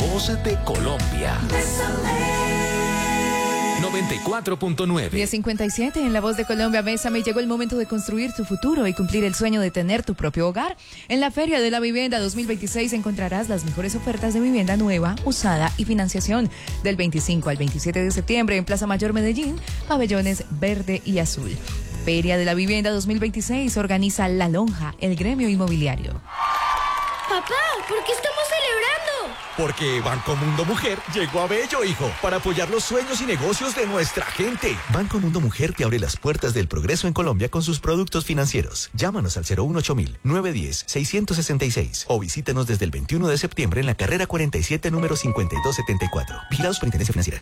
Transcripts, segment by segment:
voz de Colombia. 94.9. 10:57 en La Voz de Colombia. Bésame, llegó el momento de construir tu futuro y cumplir el sueño de tener tu propio hogar. En la Feria de la Vivienda 2026 encontrarás las mejores ofertas de vivienda nueva, usada y financiación. Del 25 al 27 de septiembre en Plaza Mayor Medellín, pabellones verde y azul. Feria de la Vivienda 2026 organiza La Lonja, el gremio inmobiliario. Papá, ¿por qué estamos celebrando? Porque Banco Mundo Mujer llegó a Bello, hijo, para apoyar los sueños y negocios de nuestra gente. Banco Mundo Mujer te abre las puertas del progreso en Colombia con sus productos financieros. Llámanos al 018-910-666 o visítenos desde el 21 de septiembre en la carrera 47, número 5274. Vigilados por Intendencia Financiera.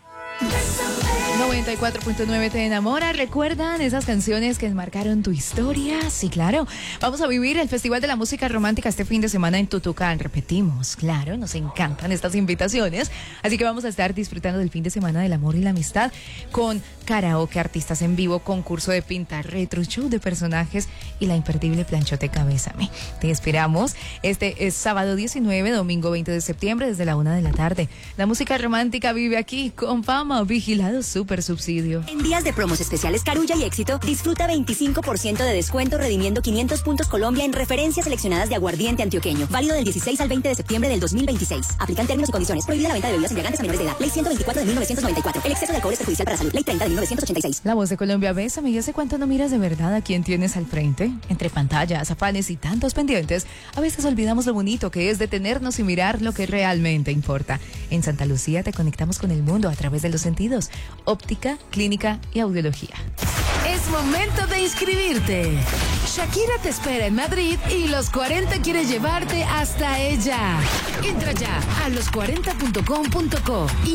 94.9 te enamora. ¿Recuerdan esas canciones que enmarcaron tu historia? Sí, claro. Vamos a vivir el Festival de la Música Romántica este fin de semana en Tutucán. Repetimos, claro, nos encantan estas invitaciones. Así que vamos a estar disfrutando del fin de semana del amor y la amistad con karaoke, artistas en vivo, concurso de pinta retro, show de personajes y la imperdible planchoteca Bésame. Te esperamos. Este es sábado 19, domingo 20 de septiembre desde la 1 de la tarde. La música romántica vive aquí con fama, vigilado super subsidio. En días de promos especiales Carulla y Éxito, disfruta 25% de descuento redimiendo 500 puntos Colombia en referencias seleccionadas de aguardiente antioqueño. Válido del 16 al 20 de septiembre del 2026. Aplican términos y condiciones. Prohibida la venta de bebidas embriagantes a menores de edad. Ley 124 de 1994. El exceso de alcohol es perjudicial para la salud. Ley 30 de 1986. La Voz de Colombia, Bésame. ¿Y hace cuánto no miras de verdad a quién tienes al frente? Entre pantallas, afanes y tantos pendientes, a veces olvidamos lo bonito que es detenernos y mirar lo que realmente importa. En Santa Lucía te conectamos con el mundo a través de los sentidos. Óptica, clínica y audiología. Es momento de inscribirte. Shakira te espera en Madrid y Los 40 quiere llevarte hasta ella. Entra ya a los40.com.co